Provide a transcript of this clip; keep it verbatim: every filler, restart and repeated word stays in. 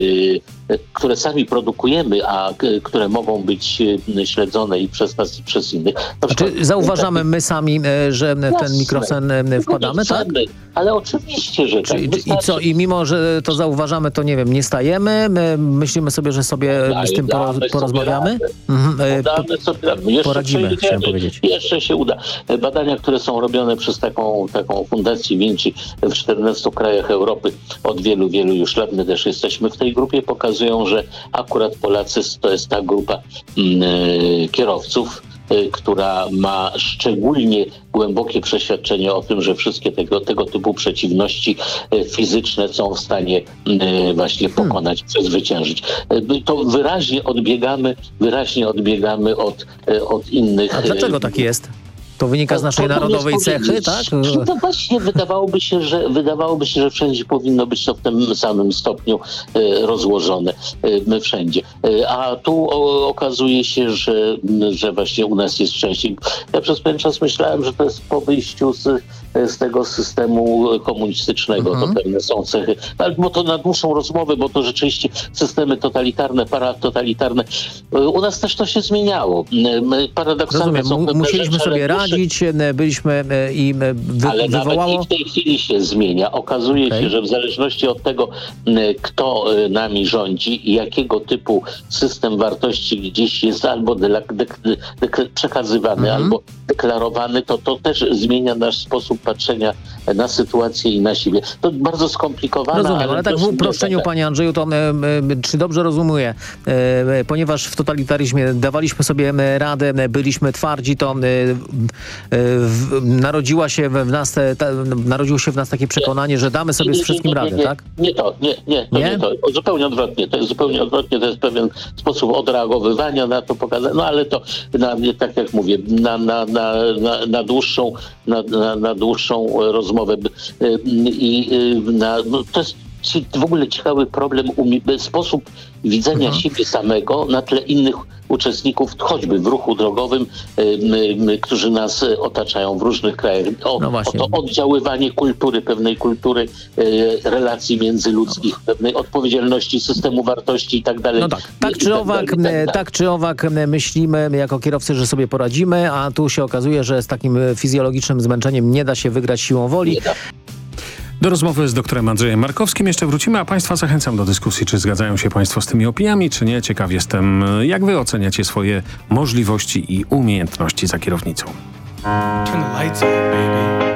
które sami produkujemy, a które mogą być śledzone i przez nas, i przez innych. Czy zauważamy my sami, że w ten mikrosen wpadamy, tak? Ale oczywiście, że tak. Czy, I co? I mimo, że to zauważamy, to nie wiem, nie stajemy? My myślimy sobie, że sobie damy, z tym poroz, porozmawiamy? Mhm. Damy sobie radę. Jeszcze poradzimy, chciałem powiedzieć. Jeszcze się uda. Badania, które są robione przez taką, taką fundację Vinci w czternastu krajach Europy od wielu, wielu już lat, my też jesteśmy w tej grupie, pokazują, że akurat Polacy to jest ta grupa yy, kierowców, która ma szczególnie głębokie przeświadczenie o tym, że wszystkie tego, tego typu przeciwności fizyczne są w stanie właśnie pokonać, hmm. przezwyciężyć. To wyraźnie odbiegamy, wyraźnie odbiegamy od, od innych. A dlaczego tak jest? To wynika z naszej narodowej cechy, tak? No właśnie wydawałoby się, że wydawałoby się, że wszędzie powinno być to w tym samym stopniu e, rozłożone. E, wszędzie. E, a tu o, okazuje się, że, że właśnie u nas jest częściej. Ja przez pewien czas myślałem, że to jest po wyjściu z, z tego systemu komunistycznego. Mhm. To pewne są cechy. Ale bo to na dłuższą rozmowę, bo to rzeczywiście systemy totalitarne, paratotalitarne. E, u nas też to się zmieniało. My paradoksalnie Rozumiem. są Musieliśmy rzeczy, sobie radzić. Byliśmy i wy, ale wywołało... nawet i w tej chwili się zmienia. Okazuje okay. się, że w zależności od tego, kto nami rządzi i jakiego typu system wartości gdzieś jest albo de, de, de, de, przekazywany, mm-hmm. albo deklarowany, to to też zmienia nasz sposób patrzenia na sytuację i na siebie. To bardzo skomplikowane. Rozumiem, ale, ale tak w uproszczeniu, tak. Panie Andrzeju, to e, e, czy dobrze rozumuję, e, ponieważ w totalitaryzmie dawaliśmy sobie radę, byliśmy twardzi, to e, W, narodziła się w nas, ta, narodziło się w nas takie przekonanie, że damy sobie nie, z wszystkim nie, nie, radę, nie, tak? Nie to, nie, nie, to nie? nie to. Zupełnie odwrotnie. To jest zupełnie odwrotnie, to jest pewien sposób odreagowywania na to pokazane. No ale to, na, tak jak mówię, na, na, na, na, na, dłuższą, na, na, na dłuższą rozmowę. I na, no, to jest w ogóle ciekawy problem, sposób widzenia mhm. siebie samego na tle innych uczestników, choćby w ruchu drogowym, my, my, którzy nas otaczają w różnych krajach. O, no o to oddziaływanie kultury, pewnej kultury, e, relacji międzyludzkich, no. pewnej odpowiedzialności, systemu wartości i tak dalej. No tak, tak czy owak, tak, tak, tak czy owak myślimy jako kierowcy, że sobie poradzimy, a tu się okazuje, że z takim fizjologicznym zmęczeniem nie da się wygrać siłą woli. Do rozmowy z doktorem Andrzejem Markowskim jeszcze wrócimy, a Państwa zachęcam do dyskusji, czy zgadzają się Państwo z tymi opiniami, czy nie. Ciekaw jestem, jak Wy oceniacie swoje możliwości i umiejętności za kierownicą. Turn the lights on, baby.